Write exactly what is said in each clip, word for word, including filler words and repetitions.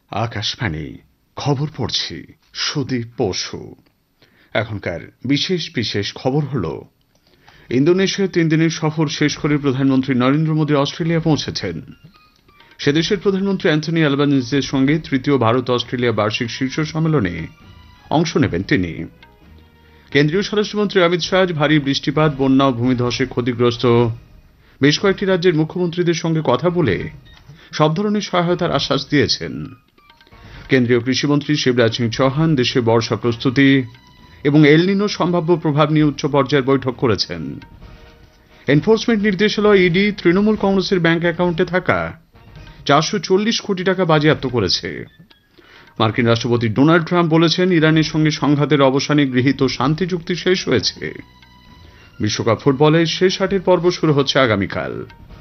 আকাশবাণী খবর পড়ছি সুদীপ বসু। এখনকার বিশেষ বিশেষ খবর হল, ইন্দোনেশিয়ার তিন দিনের সফর শেষ করে প্রধানমন্ত্রী নরেন্দ্র মোদী অস্ট্রেলিয়া পৌঁছেছেন। সে দেশের প্রধানমন্ত্রী অ্যান্থনি অ্যালবানিজের সঙ্গে তৃতীয় ভারত অস্ট্রেলিয়া বার্ষিক শীর্ষ সম্মেলনে অংশ নেবেন তিনি। কেন্দ্রীয় স্বরাষ্ট্রমন্ত্রী অমিত শাহ ভারী বৃষ্টিপাত, বন্যা ও ভূমিধসে ক্ষতিগ্রস্ত বেশ কয়েকটি রাজ্যের মুখ্যমন্ত্রীদের সঙ্গে কথা বলে সব ধরনের সহায়তার আশ্বাস দিয়েছেন। কেন্দ্রীয় কৃষিমন্ত্রী শিবরাজ সিং চৌহান দেশে বর্ষা প্রস্তুতি এবং এল নিনো সম্ভাব্য প্রভাব নিয়ে উচ্চ পর্যায়ের বৈঠক করেছেন। এনফোর্সমেন্ট নির্দেশালয় ইডি তৃণমূল কংগ্রেসের ব্যাংক অ্যাকাউন্টে থাকা চারশো চল্লিশ কোটি টাকা বাজেয়াপ্ত করেছে। মার্কিন রাষ্ট্রপতি ডোনাল্ড ট্রাম্প বলেছেন, ইরানের সঙ্গে সংঘাতের অবসানে গৃহীত শান্তি চুক্তি শেষ হয়েছে। বিশ্বকাপ ফুটবলের শেষ আটের পর্ব শুরু হচ্ছে আগামীকাল।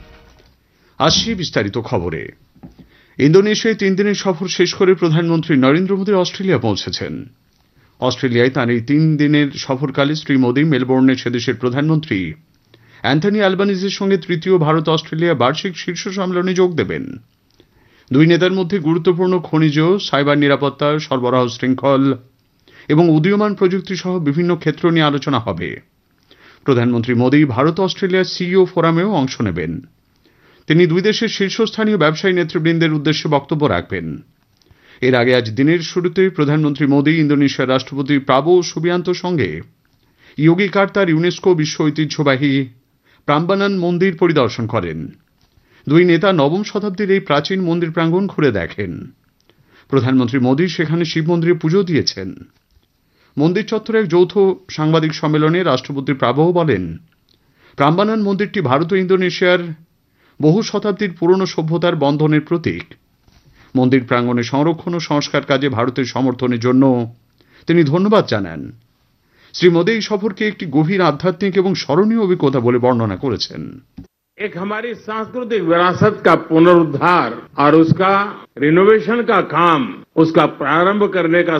আসছি বিস্তারিত খবরে। ইন্দোনেশিয়ায় তিন দিনের সফর শেষ করে প্রধানমন্ত্রী নরেন্দ্র মোদী অস্ট্রেলিয়া পৌঁছেছেন। অস্ট্রেলিয়ায় তাঁর এই তিন দিনের সফরকালে শ্রী মোদী মেলবোর্নে সেদেশের প্রধানমন্ত্রী অ্যান্থনি অ্যালবানিজের সঙ্গে তৃতীয় ভারত অস্ট্রেলিয়া বার্ষিক শীর্ষ সম্মেলনে যোগ দেবেন। দুই নেতার মধ্যে গুরুত্বপূর্ণ খনিজ, সাইবার নিরাপত্তা, সরবরাহ শৃঙ্খল এবং উদীয়মান প্রযুক্তি সহ বিভিন্ন ক্ষেত্র নিয়ে আলোচনা হবে। প্রধানমন্ত্রী মোদী ভারত অস্ট্রেলিয়া সিইও ফোরামেও অংশ নেবেন। তিনি দুই দেশের শীর্ষস্থানীয় ব্যবসায়ী নেতৃবৃন্দের উদ্দেশ্যে বক্তব্য রাখবেন। এর আগে আজ দিনের শুরুতে প্রধানমন্ত্রী মোদী ইন্দোনেশিয়ার রাষ্ট্রপতি প্রাবো সুবিয়ান্তোর সঙ্গে ইয়োগিকার্তার ইউনেস্কো বিশ্ব ঐতিহ্যবাহী প্রাম্বানান মন্দির পরিদর্শন করেন। দুই নেতা নবম শতাব্দীর এই প্রাচীন মন্দির প্রাঙ্গণ ঘুরে দেখেন। প্রধানমন্ত্রী মোদী সেখানে শিব মন্দিরে পুজো দিয়েছেন। মন্দির চত্বরে এক যৌথ সাংবাদিক সম্মেলনে রাষ্ট্রপতি প্রাবো বলেন, প্রাম্বানান মন্দিরটি ভারত ও ইন্দোনেশিয়ার বহু শতাব্দীর পুরনো সভ্যতার বন্ধনের প্রতীক। মন্দির প্রাঙ্গণে সংরক্ষণ ও সংস্কার কাজে ভারতের সমর্থনের জন্য তিনি ধন্যবাদ জানান। শ্রী মোদী এই সফরকে একটি গভীর আধ্যাত্মিক এবং স্মরণীয় অভিজ্ঞতা বলে বর্ণনা করেছেন। एक हमारी सांस्कृतिक विरासत का पुनरुद्धार और उसका रिनोवेशन का काम, उसका प्रारंभ करने का